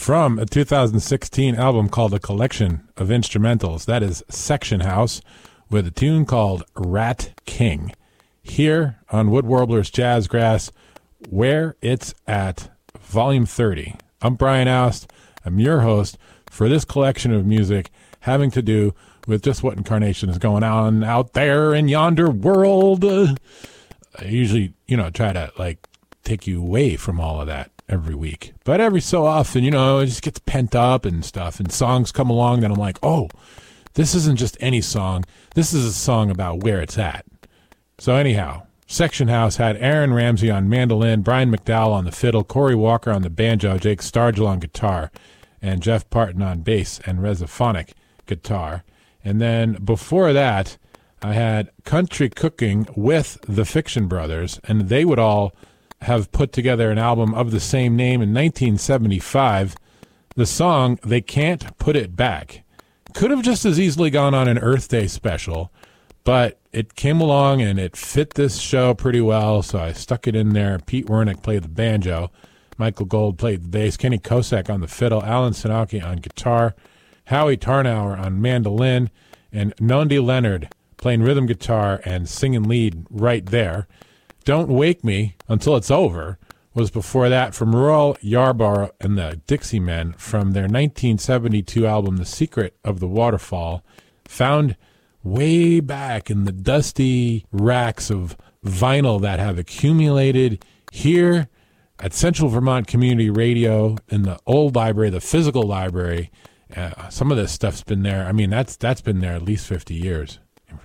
from a 2016 album called A Collection of Instrumentals. That is Section House with a tune called Rat King. Here on Wood Warblers Jazzgrass, Where It's At, Volume 30. I'm Brian Oust. I'm your host for this collection of music having to do with just what incarnation is going on out there in yonder world. I usually, try to take you away from all of that every week. But every so often, it just gets pent up and stuff, and songs come along that I'm like, oh, this isn't just any song. This is a song about where it's at. So anyhow, Section House had Aaron Ramsey on mandolin, Brian McDowell on the fiddle, Corey Walker on the banjo, Jake Stargell on guitar, and Jeff Parton on bass and Resophonic guitar. And then before that, I had Country Cooking with the Fiction Brothers, and they would all have put together an album of the same name in 1975. The song, They Can't Put It Back, could have just as easily gone on an Earth Day special, but it came along and it fit this show pretty well, so I stuck it in there. Pete Wernick played the banjo, Michael Gold played the bass, Kenny Kosak on the fiddle, Alan Sinaki on guitar, Howie Tarnower on mandolin, and Nondi Leonard playing rhythm guitar and singing lead right there. Don't Wake Me Until It's Over was before that from Royal Yarborough and the Dixie Men from their 1972 album The Secret of the Waterfall, found way back in the dusty racks of vinyl that have accumulated here at Central Vermont Community Radio in the old library, the physical library. Some of this stuff's been there. I mean, that's been there at least 50 years.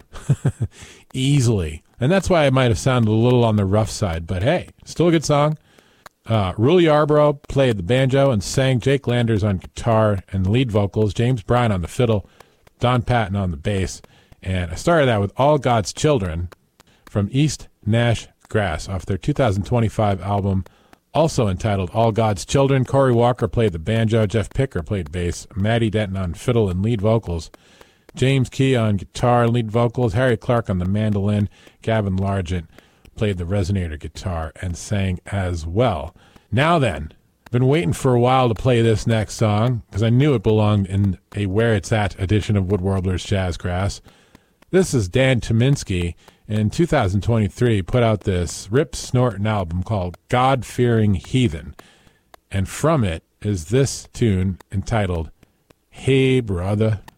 Easily. And that's why it might have sounded a little on the rough side, but hey, still a good song. Royal Yarborough played the banjo and sang, Jake Landers on guitar and lead vocals, James Bryan on the fiddle, Don Patton on the bass. And I started that with All God's Children from East Nash Grass off their 2025 album, also entitled All God's Children. Corey Walker played the banjo, Jeff Picker played bass, Maddie Denton on fiddle and lead vocals, James Key on guitar and lead vocals, Harry Clark on the mandolin, Gavin Largent played the resonator guitar and sang as well. Now then, been waiting for a while to play this next song because I knew it belonged in a Where It's At edition of Wood Warblers Jazzgrass. This is Dan Tyminski in 2023 put out this Rip Snorton album called God-Fearing Heathen, and from it is this tune entitled Hey Brother.